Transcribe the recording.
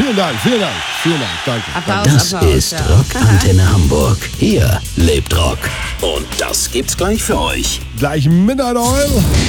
Vielen Dank, danke. Applaus, Das Applaus, ist ja. Rockantenne Hamburg. Hier lebt Rock. Und das gibt's gleich für euch. Gleich Midnight Oil.